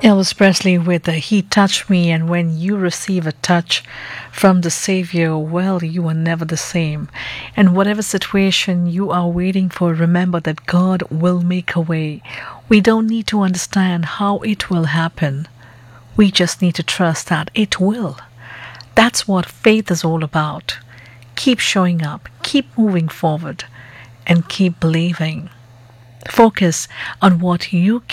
Elvis Presley with He Touched Me, and when you receive a touch from the Savior, well, you are never the same. And whatever situation you are waiting for, remember that God will make a way. We don't need to understand how it will happen. We just need to trust that it will. That's what faith is all about. Keep showing up, keep moving forward, and keep believing. Focus on what you